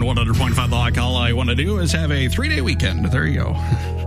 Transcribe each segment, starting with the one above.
100.5 The Hawk. All I want to do is have a 3-day weekend. There you go.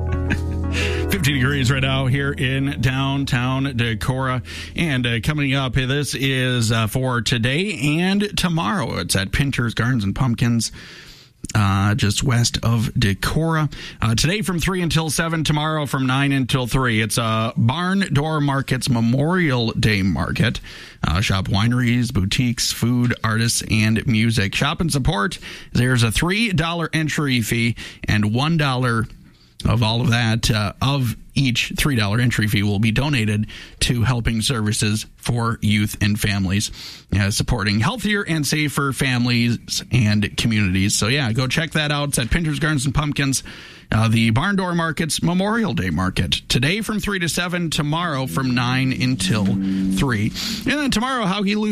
50 degrees right now here in downtown Decorah. And coming up, this is for today and tomorrow. It's at Pinter's Gardens and Pumpkins, just west of Decorah. Today from 3 until 7, tomorrow from 9 until 3. It's a Barn Door Market's Memorial Day Market. Shop wineries, boutiques, food, artists, and music. Shop and support. There's a $3 entry fee, and $1 of all of that, of each $3 entry fee will be donated to Helping Services for Youth and Families, supporting healthier and safer families and communities. So, yeah, go check that out. It's at Pinter's Gardens and Pumpkins, the Barn Door Market's Memorial Day Market. Today from 3 to 7, tomorrow from 9 until 3. And then tomorrow,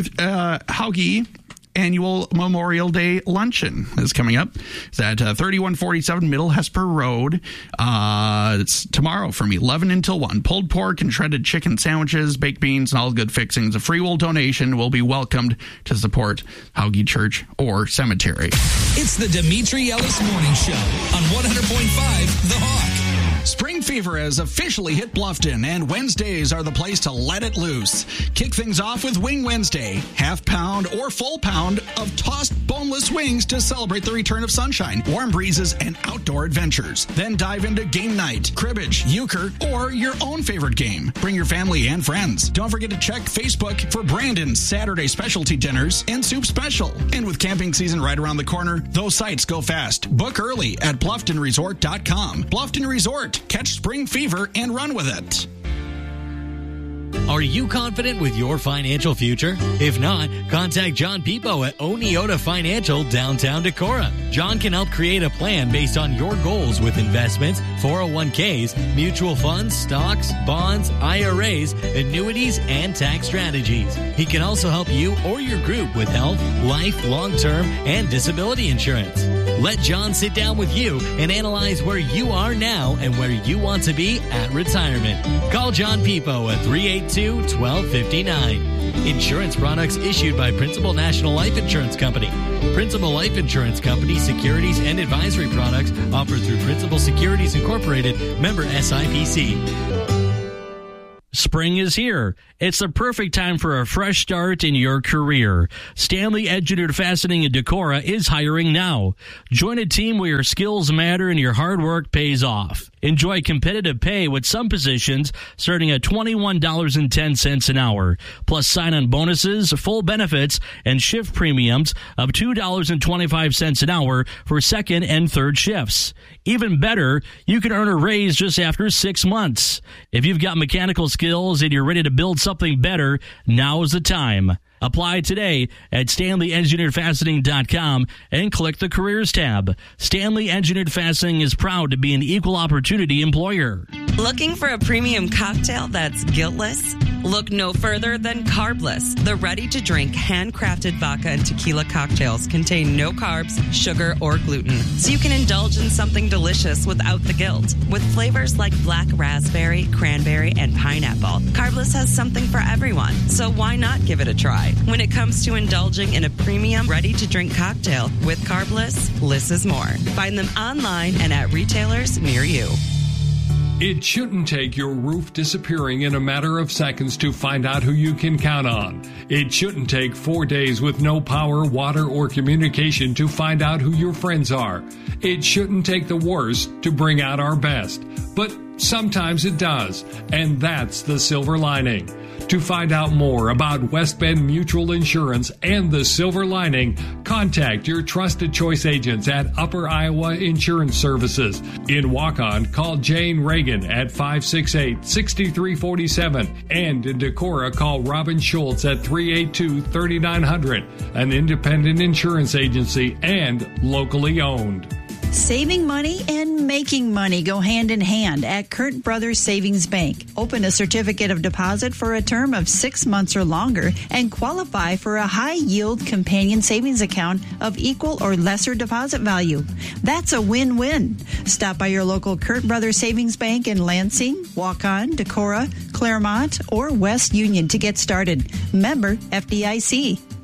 Hauge Annual Memorial Day Luncheon is coming up. It's at 3147 Middle Hesper Road. It's tomorrow from 11 until 1. Pulled pork and shredded chicken sandwiches, baked beans, and all good fixings. A free will donation will be welcomed to support Hauge Church or Cemetery. It's the Dimitri Ellis Morning Show on 100.5 The Hawk. Spring fever has officially hit Bluffton, and Wednesdays are the place to let it loose. Kick things off with Wing Wednesday, half pound or full pound of tossed boneless wings to celebrate the return of sunshine, warm breezes, and outdoor adventures. Then dive into game night, cribbage, euchre, or your own favorite game. Bring your family and friends. Don't forget to check Facebook for Brandon's Saturday specialty dinners and soup special. And with camping season right around the corner, those sites go fast. Book early at BlufftonResort.com. Bluffton Resort. Catch spring fever and run with it. Are you confident with your financial future? If not, contact John Pipo at Oneota Financial, downtown Decorah. John can help create a plan based on your goals with investments, 401ks, mutual funds, stocks, bonds, IRAs, annuities, and tax strategies. He can also help you or your group with health, life, long-term, and disability insurance. Let John sit down with you and analyze where you are now and where you want to be at retirement. Call John Pipo at 382-1259. Insurance products issued by Principal National Life Insurance Company. Principal Life Insurance Company securities and advisory products offered through Principal Securities Incorporated, member SIPC. Spring is here. It's the perfect time for a fresh start in your career. Stanley Engineered Fastening in Decorah is hiring now. Join a team where your skills matter and your hard work pays off. Enjoy competitive pay with some positions starting at $21.10 an hour, plus sign-on bonuses, full benefits, and shift premiums of $2.25 an hour for second and third shifts. Even better, you can earn a raise just after 6 months. If you've got mechanical skills and you're ready to build something better, now is the time. Apply today at StanleyEngineeredFastening.com and click the Careers tab. Stanley Engineered Fastening is proud to be an equal opportunity employer. Looking for a premium cocktail that's guiltless? Look no further than Carbless. The ready-to-drink, handcrafted vodka and tequila cocktails contain no carbs, sugar, or gluten, so you can indulge in something delicious without the guilt. With flavors like black raspberry, cranberry, and pineapple, Carbless has something for everyone, so why not give it a try? When it comes to indulging in a premium, ready-to-drink cocktail with Carbless, less is more. Find them online and at retailers near you. It shouldn't take your roof disappearing in a matter of seconds to find out who you can count on. It shouldn't take 4 days with no power, water, or communication to find out who your friends are. It shouldn't take the worst to bring out our best. But sometimes it does, and that's the silver lining. To find out more about West Bend Mutual Insurance and the silver lining, contact your trusted choice agents at Upper Iowa Insurance Services. In Waukon, call Jane Reagan at 568-6347. And in Decorah, call Robin Schultz at 382-3900, an independent insurance agency and locally owned. Saving money and making money go hand in hand at Kurt Brothers Savings Bank. Open a certificate of deposit for a term of 6 months or longer and qualify for a high-yield companion savings account of equal or lesser deposit value. That's a win-win. Stop by your local Kurt Brothers Savings Bank in Lansing, Waukon, Decorah, Claremont, or West Union to get started. Member FDIC.